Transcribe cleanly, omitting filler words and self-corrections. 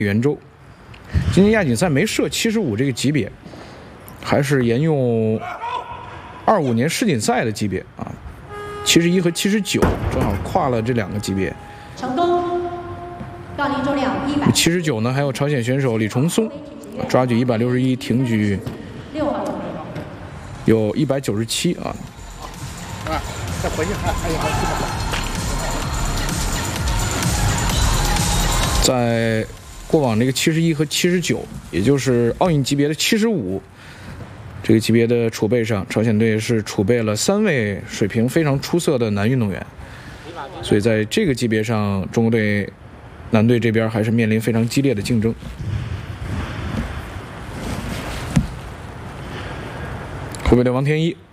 圆周。今年亚锦赛没设75这个级别，还是沿用25年世锦赛的级别啊，71和79正好跨了这2个级别。 成功，杠铃重量100。 79呢，还有朝鲜选手李崇松，抓举161，挺举 6号种有197啊。 再回去还有在过往这个71和79，也就是奥运级别的75这个级别的储备上，朝鲜队是储备了3位水平非常出色的男运动员，所以在这个级别上，中国队男队这边还是面临非常激烈的竞争。湖北队王天一